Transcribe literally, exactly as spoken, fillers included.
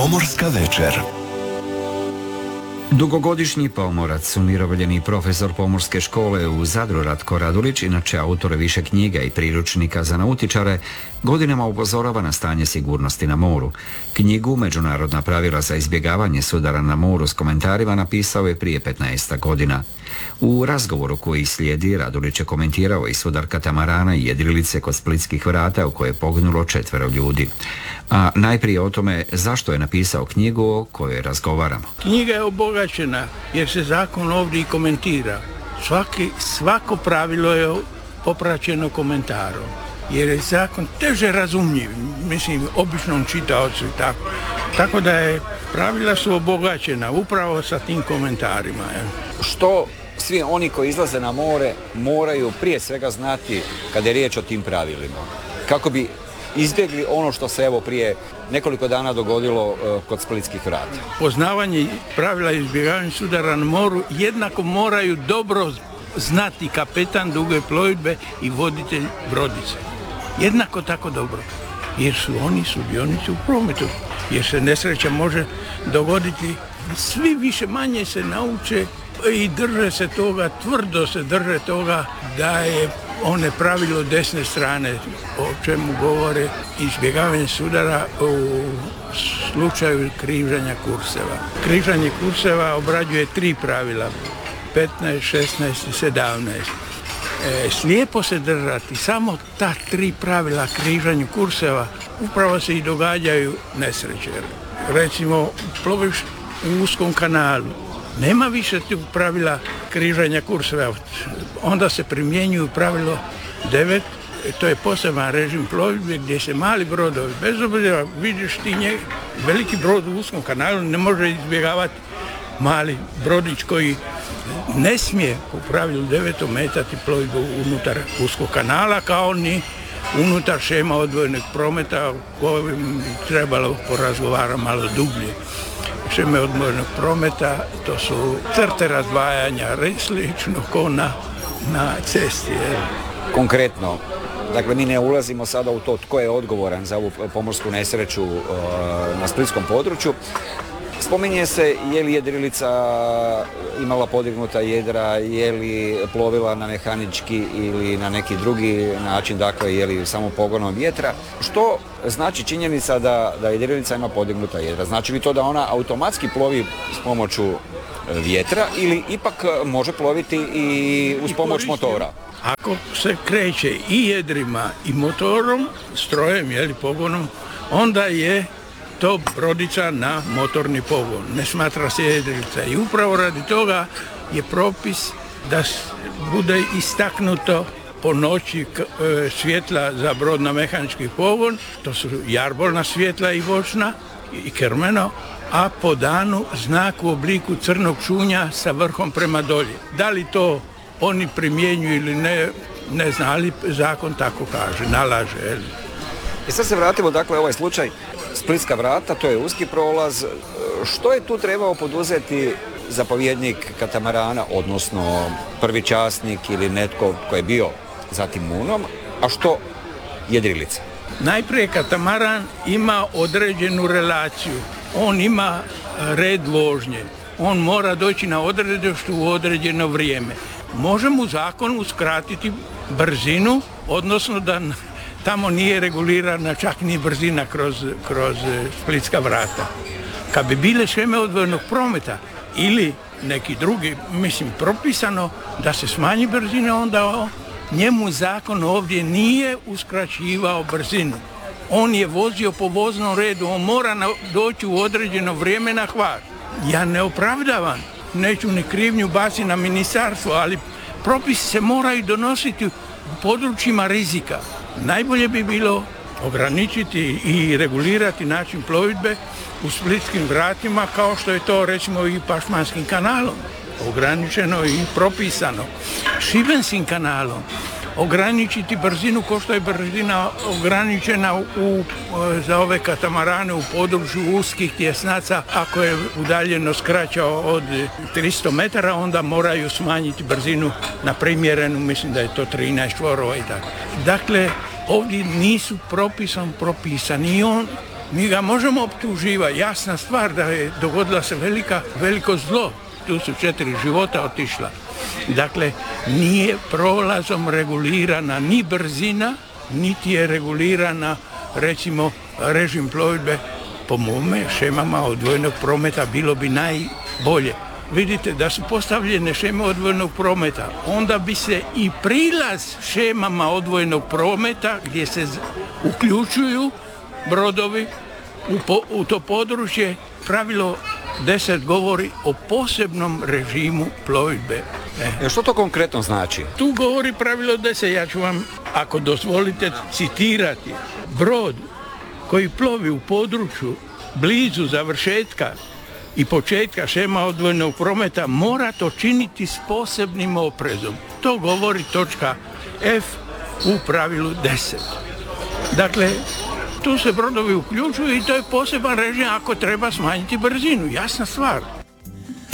Pomorska večer. Dugogodišnji pomorac, umirovljeni profesor pomorske škole u Zadru Ratko Radulić, inače autor više knjiga i priručnika za nautičare, godinama upozorava na stanje sigurnosti na moru. Knjigu Međunarodna pravila za izbjegavanje sudara na moru s komentarima napisao je prije petnaest godina. U razgovoru koji slijedi Radulić je komentirao i sudar katamarana i jedrilice kod Splitskih vrata u kojoj je poginulo četvero ljudi. A najprije o tome zašto je napisao knjigu o kojoj razgovaramo. Knjiga je obogaćena jer se zakon ovdje i komentira. Svaki, svako pravilo je popraćeno komentarom. Jer je zakon teže razumljiv, mislim, običnom čitaocu i tako. Tako da je pravila su obogaćena upravo sa tim komentarima. Je. Što svi oni koji izlaze na more moraju prije svega znati kada je riječ o tim pravilima? Kako bi izbjegli ono što se evo prije nekoliko dana dogodilo uh, kod Splitskih vrata? Poznavanje pravila izbjegavanja sudara na moru jednako moraju dobro znati kapetan duge plovidbe i voditelj brodice. Jednako tako dobro. Jer su oni sudionici u prometu. Jer se nesreća može dogoditi. Svi više manje se nauče i drže se toga, tvrdo se drže toga da je one pravilo desne strane, o čemu govore izbjegavanje sudara u slučaju križanja kurseva. Križanje kurseva obrađuje tri pravila, petnaest, šesnaest i sedamnaest. E, slijepo se držati samo ta tri pravila križanju kurseva, upravo se i događaju nesreće. Recimo, ploviš u uskom kanalu, nema više tih pravila križanja kurseva, onda se primjenjuju pravilo devet, to je poseban režim plovidbe gdje se mali brodovi, bez obzira vidiš ti njeg, veliki brod u uskom kanalu ne može izbjegavati mali brodić koji ne smije u pravilu devet ometati plovidbu unutar uskog kanala kao ni unutar šema odvojenog prometa o kojem trebalo porazgovarati malo dublje. Šeme odvojenog prometa, to su crte razdvajanja, slično ko na, na cesti. Je. Konkretno, dakle mi ne ulazimo sada u to tko je odgovoran za ovu pomorsku nesreću uh, na splitskom području. Spominje se je li jedrilica imala podignuta jedra, je li plovila na mehanički ili na neki drugi način, dakle je li samo pogonom vjetra. Što znači činjenica da, da jedrilica ima podignuta jedra? Znači li to da ona automatski plovi s pomoću vjetra ili ipak može ploviti i uz pomoć motora? Ako se kreće i jedrima i motorom, strojem ili pogonom, onda je to brodica na motorni pogon, ne smatra se jedrilica. I upravo radi toga je propis da bude istaknuto po noći svjetla za brod na mehanički pogon, to su jarbolna svjetla i bočna i kermeno, a po danu znak u obliku crnog šunja sa vrhom prema dolje. Da li to oni primjenjuju ili ne, ne zna, ali zakon tako kaže, nalaže. I sad se vratimo, dakle, ovaj slučaj Splitska vrata, to je uski prolaz. Što je tu trebao poduzeti zapovjednik katamarana, odnosno prvi časnik ili netko koji je bio za tim munom, a što jedrilica? Najprije katamaran ima određenu relaciju. On ima red vožnje. On mora doći na odredište u određeno vrijeme. Može mu zakon uskratiti brzinu, odnosno da tamo nije regulirana čak ni brzina kroz, kroz Splitska vrata. Kad bi bile šeme odvojenog prometa ili neki drugi, mislim, propisano da se smanji brzina, onda njemu zakon ovdje nije uskraćivao brzinu. On je vozio po voznom redu, on mora doći u određeno vrijeme na Hvar. Ja ne opravdavam, neću ni krivnju baciti na ministarstvo, ali propisi se moraju donositi u područjima rizika. Najbolje bi bilo ograničiti i regulirati način plovidbe u Splitskim vratima kao što je to recimo i Pašmanskim kanalom. Ograničeno i propisano. Šibenskim kanalom. Ograničiti brzinu kao što je brzina ograničena u, za ove katamarane u području uskih tjesnaca. Ako je udaljenost kraća od tristo metara, onda moraju smanjiti brzinu na primjerenu, mislim da je to trinaest čvorova i tako. Dakle, ovdje nisu propisom propisani i on Mi ga možemo optuživati, jasna stvar da je dogodila se velika, veliko zlo. Tu su četiri života otišla. Dakle, nije prolazom regulirana ni brzina, niti je regulirana, recimo, režim plovidbe. Po mome šemama odvojenog prometa bilo bi najbolje. Vidite da su postavljene šeme odvojenog prometa, onda bi se i prilaz šemama odvojenog prometa gdje se uključuju brodovi u, po, u to područje, pravilo deset govori o posebnom režimu plovidbe. E. Što to konkretno znači? Tu govori pravilo deset, ja ću vam, ako dozvolite, citirati. Brod koji plovi u području blizu završetka i početka šema odvojenog prometa mora to činiti s posebnim oprezom. To govori točka F u pravilu deset. Dakle, tu se brodovi uključuju i to je poseban režim ako treba smanjiti brzinu, jasna stvar.